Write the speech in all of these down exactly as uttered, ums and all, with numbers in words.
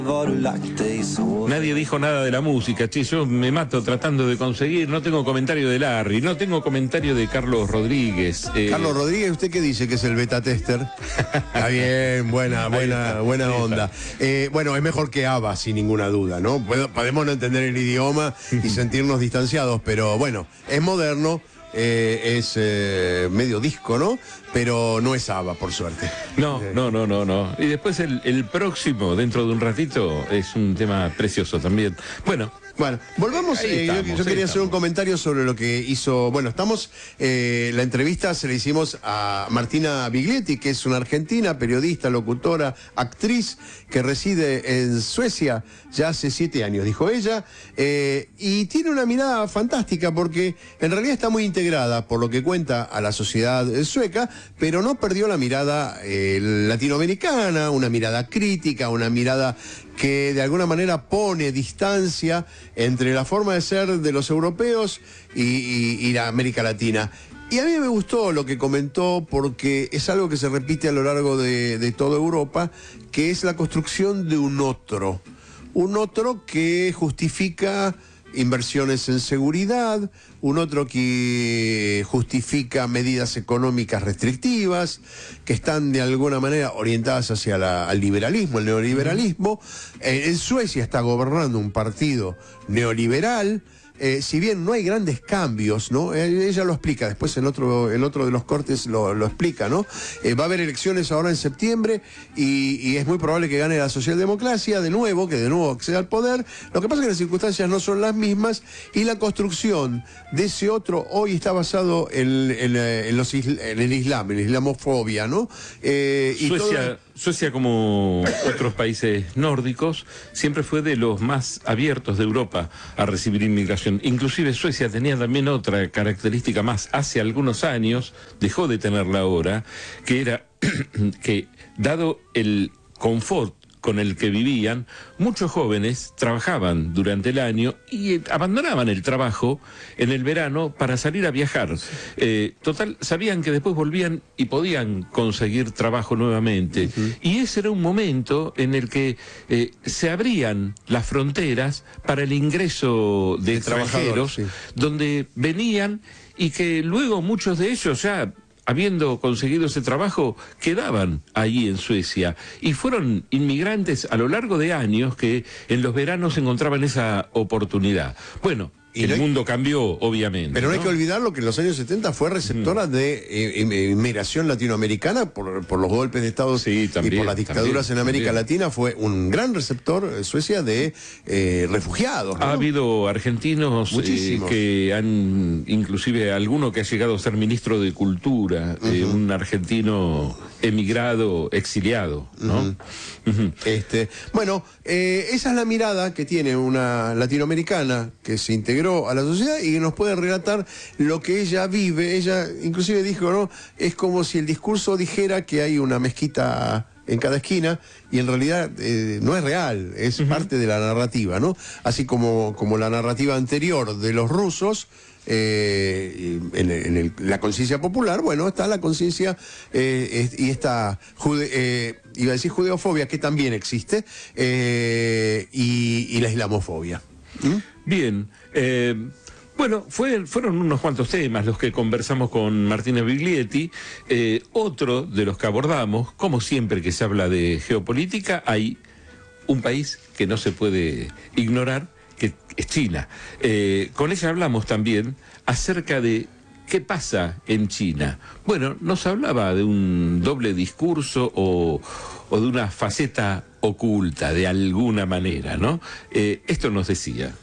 Nadie dijo nada de la música, che, yo me mato tratando de conseguir, no tengo comentario de Larry, no tengo comentario de Carlos Rodríguez. Eh... Carlos Rodríguez, ¿usted qué dice que es el beta tester? Está bien, buena, buena, buena onda. Eh, bueno, es mejor que ABBA, sin ninguna duda, ¿no? Podemos no entender el idioma y sentirnos distanciados, pero bueno, es moderno. Eh, es eh, medio disco, ¿no? Pero no es ABBA, por suerte. No, no, no, no, no. Y después el, el próximo, dentro de un ratito, es un tema precioso también. Bueno. Bueno, volvamos. Eh, estamos, yo, yo quería hacer un comentario sobre lo que hizo. Bueno, estamos. Eh, la entrevista se la hicimos a Martina Biglietti, que es una argentina, periodista, locutora, actriz, que reside en Suecia ya hace siete años, dijo ella. Eh, y tiene una mirada fantástica porque en realidad está muy integrada, por lo que cuenta, a la sociedad sueca, pero no perdió la mirada eh, latinoamericana, una mirada crítica, una mirada que de alguna manera pone distancia entre la forma de ser de los europeos y, y, y la América Latina. Y a mí me gustó lo que comentó porque es algo que se repite a lo largo de, de toda Europa, que es la construcción de un otro. Un otro que justifica inversiones en seguridad, un otro que justifica medidas económicas restrictivas, que están de alguna manera orientadas hacia la, al liberalismo, el neoliberalismo. Eh, en Suecia está gobernando un partido neoliberal. Eh, si bien no hay grandes cambios, ¿no? Eh, ella lo explica, después en otro, en otro de los cortes lo, lo explica, ¿no? Eh, va a haber elecciones ahora en septiembre y, y es muy probable que gane la socialdemocracia de nuevo, que de nuevo acceda al poder. Lo que pasa es que las circunstancias no son las mismas y la construcción de ese otro hoy está basado en, en, en, los isla, en el Islam, en la islamofobia, ¿no? Eh, y Suecia... Todo... Suecia, como otros países nórdicos, siempre fue de los más abiertos de Europa a recibir inmigración. Inclusive Suecia tenía también otra característica más. Hace algunos años, dejó de tenerla ahora, que era que, dado el confort con el que vivían, muchos jóvenes trabajaban durante el año y abandonaban el trabajo en el verano para salir a viajar. Eh, total, sabían que después volvían y podían conseguir trabajo nuevamente. Uh-huh. Y ese era un momento en el que eh, se abrían las fronteras para el ingreso de, de extranjeros, sí, donde venían y que luego muchos de ellos ya, habiendo conseguido ese trabajo, quedaban allí en Suecia y fueron inmigrantes a lo largo de años que en los veranos encontraban esa oportunidad. Bueno, y el no hay, mundo cambió, obviamente. Pero no, ¿no? hay que olvidarlo que en los años setenta fue receptora mm. de eh, inmigración latinoamericana por, por los golpes de Estado, sí, también, y por las dictaduras también, en América también. Latina. Fue un gran receptor, eh, Suecia, de eh, refugiados, ¿no? Ha habido argentinos eh, que han, inclusive alguno que ha llegado a ser ministro de Cultura, uh-huh. eh, un argentino emigrado, exiliado, ¿no? Uh-huh. Uh-huh. Este, bueno, eh, esa es la mirada que tiene una latinoamericana que se integró a la sociedad y que nos puede relatar lo que ella vive. Ella inclusive dijo, ¿no? Es como si el discurso dijera que hay una mezquita en cada esquina y en realidad eh, no es real, es uh-huh. parte de la narrativa, ¿no? Así como, como la narrativa anterior de los rusos. Eh, en, en el, la conciencia popular, bueno, está la conciencia eh, y esta, jude, eh, iba a decir judeofobia, que también existe, eh, y, y la islamofobia. ¿Mm? Bien, eh, bueno, fue, fueron unos cuantos temas los que conversamos con Martina Biglietti. Eh, otro de los que abordamos, como siempre que se habla de geopolítica, hay un país que no se puede ignorar, que es China. Eh, con ella hablamos también acerca de qué pasa en China. Bueno, nos hablaba de un doble discurso o, o de una faceta oculta, de alguna manera, ¿no? Eh, esto nos decía.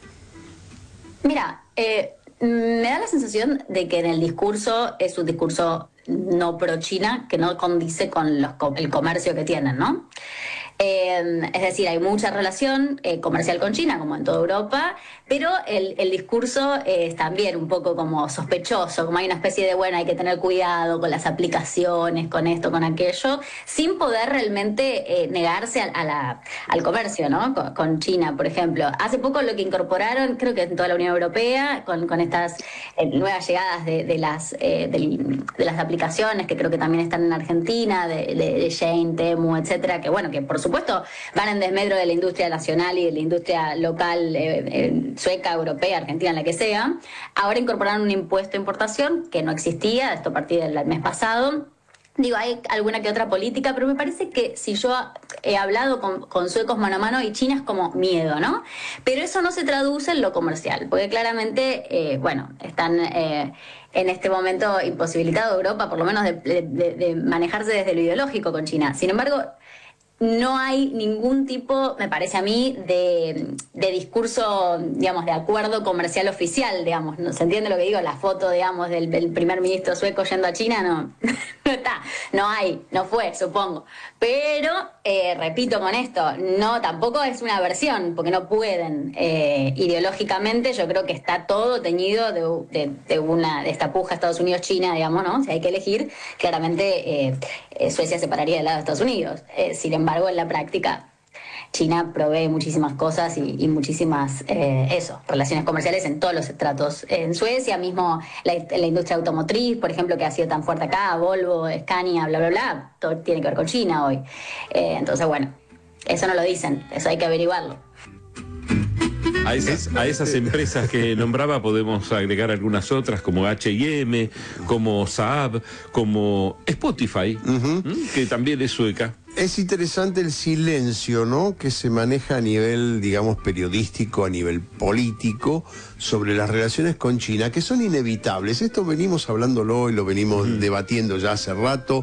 Mira, eh, me da la sensación de que en el discurso es un discurso no pro-China, que no condice con los, el comercio que tienen, ¿no? Eh, es decir, hay mucha relación eh, comercial con China, como en toda Europa, pero el, el discurso es también un poco como sospechoso, como hay una especie de, bueno, hay que tener cuidado con las aplicaciones, con esto, con aquello, sin poder realmente eh, negarse a, a la, al comercio, ¿no? Con, con China, por ejemplo. Hace poco lo que incorporaron, creo que en toda la Unión Europea, con, con estas eh, nuevas llegadas de, de, las, eh, de, de las aplicaciones, que creo que también están en Argentina, de, de, de Shein, Temu, etcétera, que bueno, que por supuesto supuesto, van en desmedro de la industria nacional y de la industria local eh, eh, sueca, europea, argentina, la que sea. Ahora incorporaron un impuesto de importación que no existía, esto a partir del mes pasado. Digo, hay alguna que otra política, pero me parece que si yo he hablado con, con suecos mano a mano y China es como miedo, ¿no? Pero eso no se traduce en lo comercial, porque claramente, eh, bueno, están eh, en este momento imposibilitado Europa, por lo menos de, de, de manejarse desde lo ideológico con China. Sin embargo, no hay ningún tipo, me parece a mí, de, de discurso, digamos, de acuerdo comercial oficial, digamos. ¿No se entiende lo que digo? La foto, digamos, del, del primer ministro sueco yendo a China, no, no está, no hay, no fue, supongo. Pero, eh, repito con esto, no, tampoco es una versión, porque no pueden. Eh, ideológicamente yo creo que está todo teñido de, de, de una de esta puja Estados Unidos-China, digamos, ¿no? Si hay que elegir, claramente eh, eh, Suecia se pararía del lado de Estados Unidos. Eh, sin embargo, Sin embargo, en la práctica, China provee muchísimas cosas y, y muchísimas, eh, eso, relaciones comerciales en todos los estratos. En Suecia mismo, la, la industria automotriz, por ejemplo, que ha sido tan fuerte acá, Volvo, Scania, bla, bla, bla, todo tiene que ver con China hoy. Eh, entonces, bueno, eso no lo dicen, eso hay que averiguarlo. A esas, a esas empresas que nombraba podemos agregar algunas otras como H y M, como Saab, como Spotify, uh-huh. que también es sueca. Es interesante el silencio, ¿no?, que se maneja a nivel, digamos, periodístico, a nivel político, sobre las relaciones con China, que son inevitables. Esto venimos hablándolo y lo venimos mm. debatiendo ya hace rato.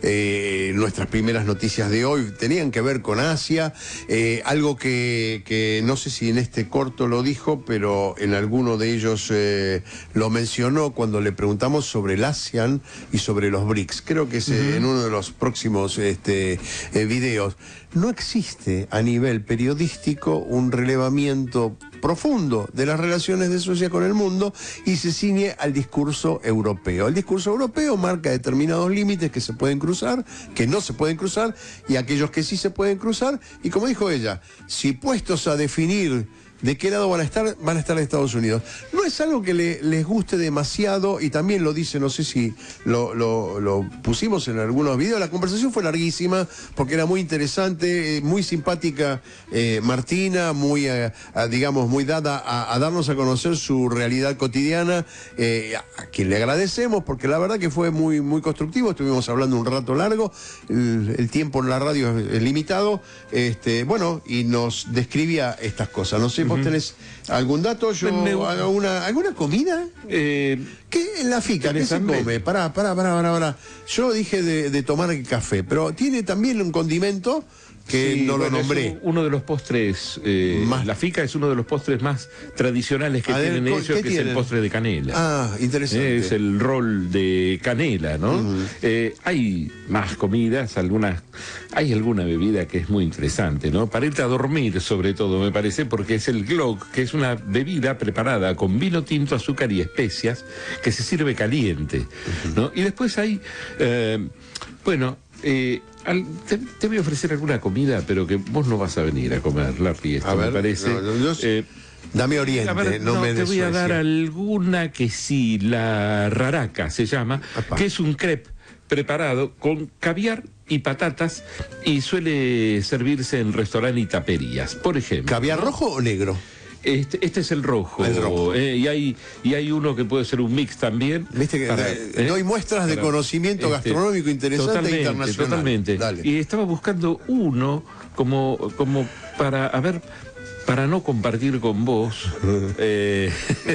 Eh, nuestras primeras noticias de hoy tenían que ver con Asia, eh, algo que, que no sé si en este corto lo dijo, pero en alguno de ellos eh, lo mencionó cuando le preguntamos sobre el ASEAN y sobre los BRICS. Creo que es mm-hmm. en uno de los próximos este, eh, videos. No existe a nivel periodístico un relevamiento profundo de las relaciones de Suecia con el mundo y se ciñe al discurso europeo. El discurso europeo marca determinados límites que se pueden cruzar, que no se pueden cruzar, y aquellos que sí se pueden cruzar, y como dijo ella, si puestos a definir de qué lado van a estar, van a estar Estados Unidos. No es algo que le, les guste demasiado, y también lo dice, no sé si lo, lo, lo pusimos en algunos videos, la conversación fue larguísima, porque era muy interesante, muy simpática eh, Martina, muy, eh, a, digamos, muy dada a, a darnos a conocer su realidad cotidiana, eh, a quien le agradecemos, porque la verdad que fue muy, muy constructivo, estuvimos hablando un rato largo, el, el tiempo en la radio es, es limitado, este, bueno, y nos describía estas cosas, no sé, ¿vos tenés algún dato? Yo, me, alguna, ¿Alguna comida? Eh, ¿Qué en la fica? ¿Qué se hambre? come? Pará, pará, pará, pará, pará. Yo dije de, de tomar café, pero tiene también un condimento que sí, no lo bueno, nombré. Es uno de los postres, eh, más... la fica es uno de los postres más tradicionales que ver, tienen ellos, que tienen? Es el postre de canela. Ah, interesante. Es el rol de canela, ¿no? Uh-huh. eh, hay más comidas, algunas, hay alguna bebida que es muy interesante, ¿no? Para irte a dormir, sobre todo, me parece, porque es el glögg, que es una bebida preparada con vino tinto, azúcar y especias, que se sirve caliente, uh-huh. ¿no? Y después hay, eh, bueno, eh, Al, te, te voy a ofrecer alguna comida, pero que vos no vas a venir a comer, Larry, esto a ver, me parece. No, no, yo, eh, dame oriente, ver, no, no me te voy a dar alguna que sí, la raraca se llama, Apá. que es un crepe preparado con caviar y patatas y suele servirse en restaurantes y taperías, por ejemplo. ¿Caviar rojo o negro? Este, este es el rojo, el rojo. Eh, y hay y hay uno que puede ser un mix también. Viste que para, eh, eh, no hay muestras para, de conocimiento este, gastronómico interesante totalmente, e internacional. Totalmente. Dale. Y estaba buscando uno como como para a ver para no compartir con vos, eh,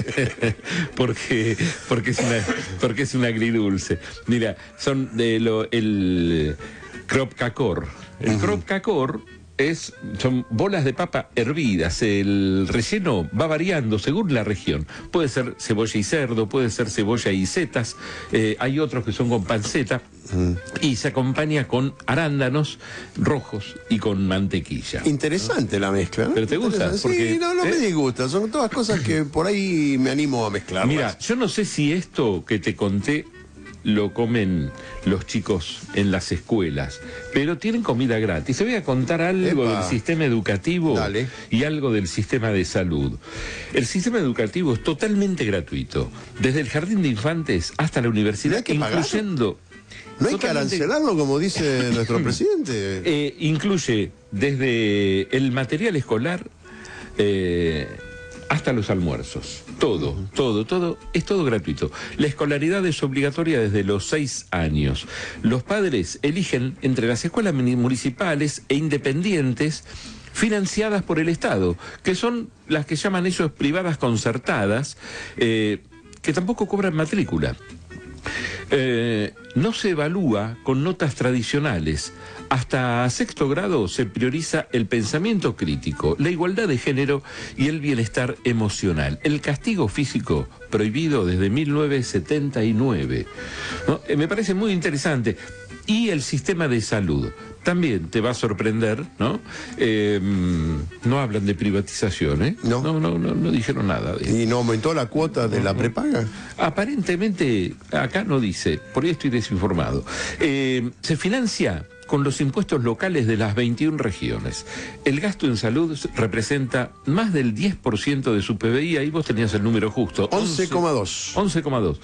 porque porque es una porque es un agridulce. Mira, son de lo el kropkakor. El uh-huh. kropkakor Es, son bolas de papa hervidas. El relleno va variando según la región. Puede ser cebolla y cerdo, puede ser cebolla y setas. Eh, hay otros que son con panceta. Mm. Y se acompaña con arándanos rojos y con mantequilla. Interesante, ¿no? La mezcla, ¿no? ¿Pero te gusta? Porque, sí, no, no ¿eh? me disgusta. Son todas cosas que por ahí me animo a mezclar. Mira, yo no sé si esto que te conté lo comen los chicos en las escuelas, pero tienen comida gratis. Te voy a contar algo Epa. del sistema educativo Dale. y algo del sistema de salud. El sistema educativo es totalmente gratuito, desde el jardín de infantes hasta la universidad, que incluyendo... pagar? No hay Totalmente. que arancelarlo, como dice nuestro presidente. Eh, incluye desde el material escolar eh, hasta los almuerzos. Todo, uh-huh. todo, todo, es todo gratuito. La escolaridad es obligatoria desde los seis años. Los padres eligen entre las escuelas municipales e independientes financiadas por el Estado, que son las que llaman ellos privadas concertadas, eh, que tampoco cobran matrícula. Eh, no se evalúa con notas tradicionales. Hasta sexto grado se prioriza el pensamiento crítico, la igualdad de género y el bienestar emocional. El castigo físico prohibido desde mil novecientos setenta y nueve. ¿No? Eh, me parece muy interesante. Y el sistema de salud. También te va a sorprender, ¿no? Eh, no hablan de privatización, ¿eh? No. No, no, no, no dijeron nada de eso. ¿Y no aumentó la cuota de la prepaga? Aparentemente, acá no dice, por ahí estoy desinformado. Eh, se financia con los impuestos locales de las veintiuna regiones. El gasto en salud representa más del diez por ciento de su P B I, ahí vos tenías el número justo. once coma dos. once coma dos.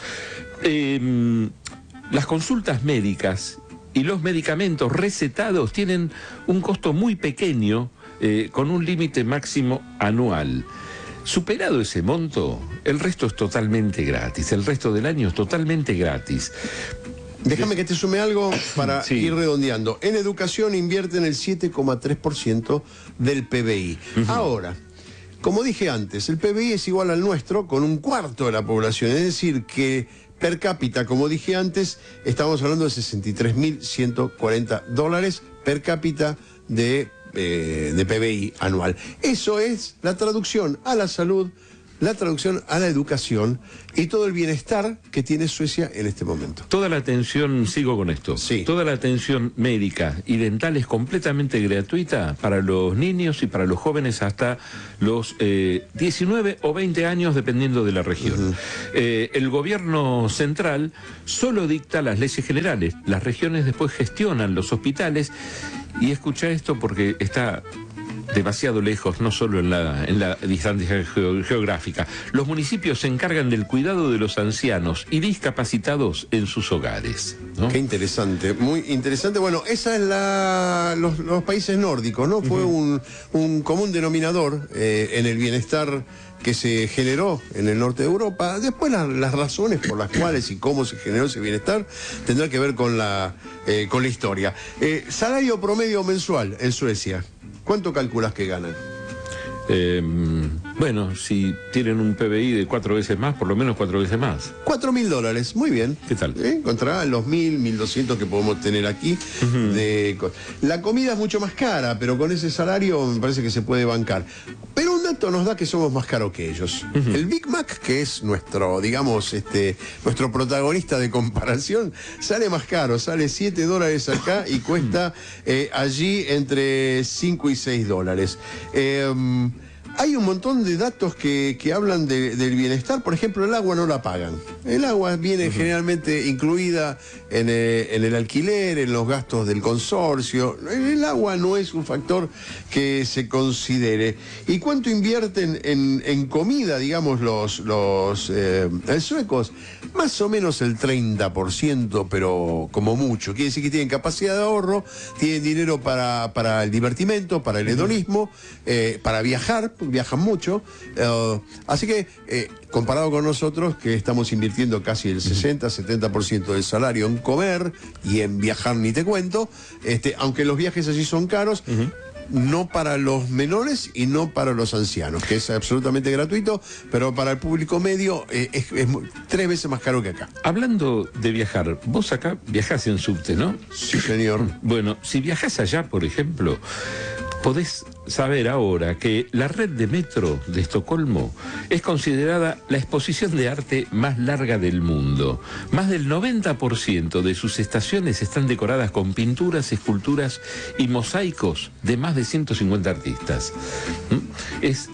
Eh, las consultas médicas y los medicamentos recetados tienen un costo muy pequeño, eh, con un límite máximo anual. Superado ese monto, el resto es totalmente gratis, el resto del año es totalmente gratis. Déjame que te sume algo para sí. ir redondeando. En educación invierten el siete coma tres por ciento del P B I. Uh-huh. Ahora, como dije antes, el P B I es igual al nuestro con un cuarto de la población, es decir que per cápita, como dije antes, estamos hablando de sesenta y tres mil ciento cuarenta dólares per cápita de, eh, de P B I anual. Eso es la traducción a la salud, la traducción a la educación y todo el bienestar que tiene Suecia en este momento. Toda la atención, sigo con esto, sí. toda la atención médica y dental es completamente gratuita para los niños y para los jóvenes hasta los eh, diecinueve o veinte años, dependiendo de la región. Uh-huh. eh, el gobierno central solo dicta las leyes generales, las regiones después gestionan los hospitales, y escucha esto porque está demasiado lejos, no solo en la, en la distancia geográfica. Los municipios se encargan del cuidado de los ancianos y discapacitados en sus hogares, ¿no? Qué interesante, muy interesante. Bueno, esa es la los, los países nórdicos, ¿no? Fue uh-huh. un, un común denominador eh, en el bienestar que se generó en el norte de Europa. Después la, las razones por las cuales y cómo se generó ese bienestar tendrá que ver con la, eh, con la historia. Eh, salario promedio mensual en Suecia. ¿Cuánto calculas que ganan? Eh, bueno, si tienen un P B I de cuatro veces más, por lo menos cuatro veces más. Cuatro mil dólares, muy bien. ¿Qué tal? ¿Eh? Contra los mil, mil doscientos que podemos tener aquí. Uh-huh. de... La comida es mucho más cara, pero con ese salario me parece que se puede bancar. Pero un dato nos da que somos más caros que ellos. Uh-huh. El Big Mac, que es nuestro, digamos, este, nuestro protagonista de comparación, sale más caro, sale siete dólares acá y cuesta eh, allí entre cinco y seis dólares. Eh, Hay un montón de datos que, que hablan de, del bienestar. Por ejemplo, el agua no la pagan. El agua viene uh-huh. generalmente incluida en, eh, en el alquiler, en los gastos del consorcio. El agua no es un factor que se considere. ¿Y cuánto invierten en, en comida, digamos, los, los eh, suecos? Más o menos el treinta por ciento, pero como mucho. Quiere decir que tienen capacidad de ahorro, tienen dinero para, para el divertimento, para el hedonismo, eh, para viajar, viajan mucho. Uh, así que, eh, comparado con nosotros, que estamos invirtiendo casi el sesenta, setenta por ciento del salario en comer y en viajar, ni te cuento, este, aunque los viajes allí son caros, uh-huh. no para los menores y no para los ancianos, que es absolutamente gratuito, pero para el público medio eh, es, es tres veces más caro que acá. Hablando de viajar, vos acá viajás en subte, ¿no? Sí, señor. Bueno, si viajás allá, por ejemplo, podés saber ahora que la red de metro de Estocolmo es considerada la exposición de arte más larga del mundo. Más del noventa por ciento de sus estaciones están decoradas con pinturas, esculturas y mosaicos de más de ciento cincuenta artistas. Es,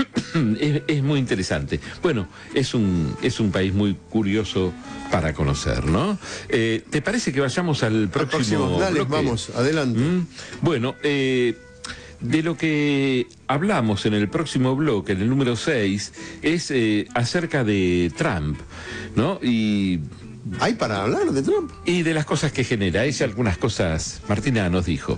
es, es muy interesante. Bueno, es un, es un país muy curioso para conocer, ¿no? Eh, ¿Te parece que vayamos al próximo, al próximo Dale, bloque? Vamos, adelante. ¿Mm? Bueno, eh... de lo que hablamos en el próximo bloque, en el número seis, es eh, acerca de Trump, ¿no? Y hay para hablar de Trump. Y de las cosas que genera. Ella algunas cosas, Martina nos dijo.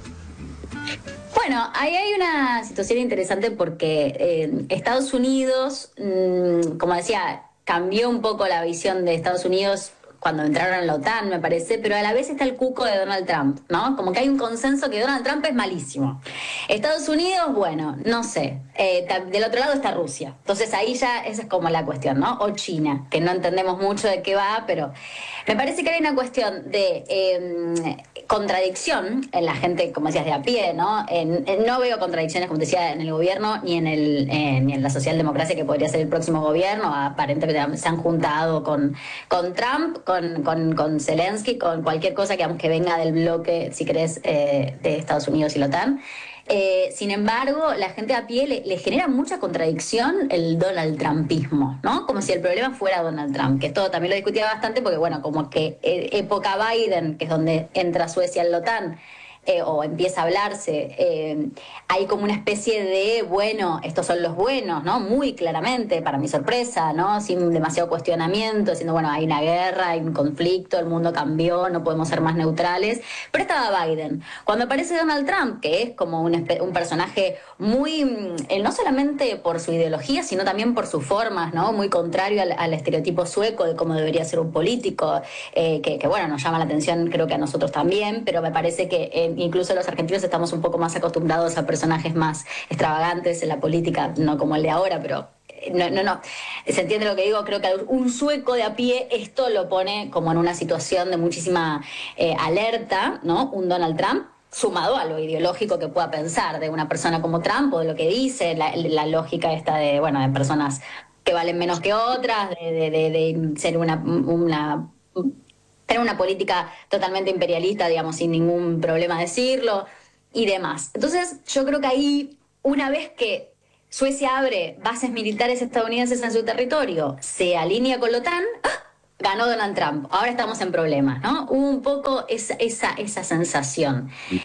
Bueno, ahí hay una situación interesante porque eh, Estados Unidos, mmm, como decía, cambió un poco la visión de Estados Unidos cuando entraron en la OTAN, me parece, pero a la vez está el cuco de Donald Trump, ¿no? Como que hay un consenso que Donald Trump es malísimo. Estados Unidos, bueno, no sé. Eh, del otro lado está Rusia. Entonces ahí ya esa es como la cuestión, ¿no? O China, que no entendemos mucho de qué va, pero me parece que hay una cuestión de eh, contradicción en la gente, como decías, de a pie, ¿no? En, en, no veo contradicciones, como te decía, en el gobierno ni en, el, eh, ni en la socialdemocracia, que podría ser el próximo gobierno. Aparentemente se han juntado con, con Trump, Con, con, con Zelensky, con cualquier cosa que, que venga del bloque, si querés, eh, de Estados Unidos y la OTAN. Eh, sin embargo, la gente a pie le, le genera mucha contradicción el Donald Trumpismo, ¿no? Como si el problema fuera Donald Trump, que esto también lo discutía bastante porque, bueno, como que eh, época Biden, que es donde entra Suecia en la OTAN, Eh, o empieza a hablarse, eh, hay como una especie de, bueno, estos son los buenos, ¿no? Muy claramente, para mi sorpresa, ¿no? Sin demasiado cuestionamiento, diciendo, bueno, hay una guerra, hay un conflicto, el mundo cambió, no podemos ser más neutrales. Pero estaba Biden. Cuando aparece Donald Trump, que es como un, un personaje muy, eh, no solamente por su ideología, sino también por sus formas, ¿no? Muy contrario al, al estereotipo sueco de cómo debería ser un político, eh, que, que, bueno, nos llama la atención, creo que a nosotros también, pero me parece que eh, incluso los argentinos estamos un poco más acostumbrados a personajes más extravagantes en la política, no como el de ahora, pero no, no, no. ¿Se entiende lo que digo? Creo que un sueco de a pie esto lo pone como en una situación de muchísima eh, alerta, ¿no? Un Donald Trump, sumado a lo ideológico que pueda pensar de una persona como Trump o de lo que dice, la, la lógica esta de, bueno, de personas que valen menos que otras, de, de, de, de ser una... una tener una política totalmente imperialista, digamos, sin ningún problema decirlo, y demás. Entonces, yo creo que ahí, una vez que Suecia abre bases militares estadounidenses en su territorio, se alinea con la OTAN, ¡ah!, ganó Donald Trump. Ahora estamos en problemas, ¿no? Hubo un poco esa, esa, esa sensación.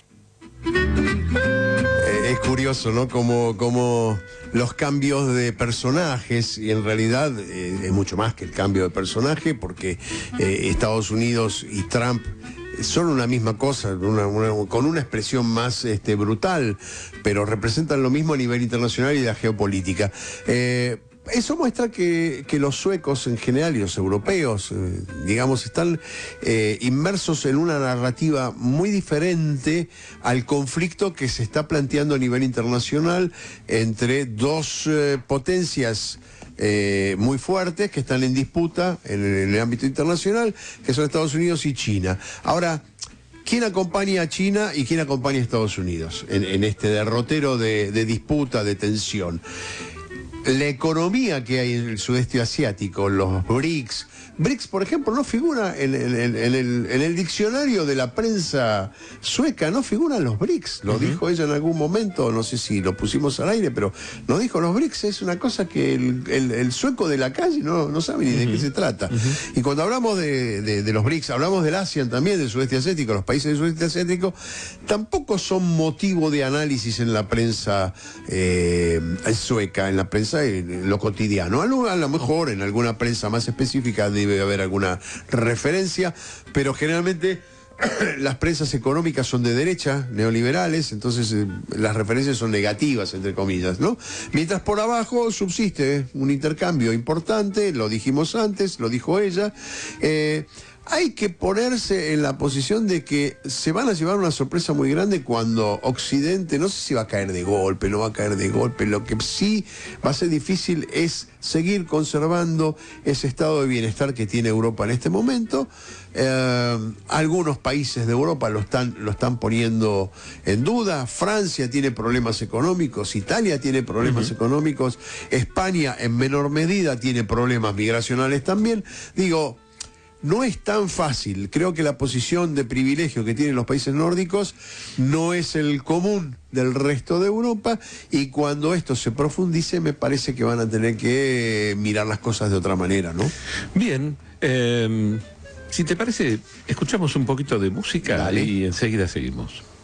Es curioso, ¿no? Como, como los cambios de personajes, y en realidad eh, es mucho más que el cambio de personaje, porque eh, Estados Unidos y Trump son una misma cosa, una, una, con una expresión más este, brutal, pero representan lo mismo a nivel internacional y de la geopolítica. Eh, Eso muestra que, que los suecos en general y los europeos, eh, digamos, están eh, inmersos en una narrativa muy diferente al conflicto que se está planteando a nivel internacional entre dos eh, potencias eh, muy fuertes que están en disputa en, en el ámbito internacional, que son Estados Unidos y China. Ahora, ¿quién acompaña a China y quién acompaña a Estados Unidos en, en este derrotero de, de disputa, de tensión? La economía que hay en el sudeste asiático, los BRICS. BRICS, por ejemplo, no figura en, en, en, en, el, en el diccionario de la prensa sueca, no figuran los BRICS. Lo uh-huh. dijo ella en algún momento, no sé si lo pusimos al aire, pero nos dijo, los BRICS es una cosa que el, el, el sueco de la calle no, no sabe ni uh-huh. de qué se trata. Uh-huh. Y cuando hablamos de, de, de los BRICS, hablamos del ASEAN también, del sudeste asiático, los países del sudeste asiático, tampoco son motivo de análisis en la prensa eh, sueca, en la prensa en lo cotidiano. A lo, a lo mejor en alguna prensa más específica debe haber alguna referencia, pero generalmente las prensas económicas son de derecha, neoliberales, entonces eh, las referencias son negativas, entre comillas, ¿no? Mientras por abajo subsiste un intercambio importante, lo dijimos antes, lo dijo ella, eh, hay que ponerse en la posición de que se van a llevar una sorpresa muy grande cuando Occidente, no sé si va a caer de golpe, no va a caer de golpe, lo que sí va a ser difícil es seguir conservando ese estado de bienestar que tiene Europa en este momento. Eh, algunos países de Europa lo están, lo están poniendo en duda. Francia tiene problemas económicos, Italia tiene problemas uh-huh. económicos, España en menor medida tiene problemas migracionales también. Digo, no es tan fácil. Creo que la posición de privilegio que tienen los países nórdicos no es el común del resto de Europa, y cuando esto se profundice me parece que van a tener que mirar las cosas de otra manera, ¿no? Bien, eh, si te parece, escuchamos un poquito de música. Dale. Y enseguida seguimos.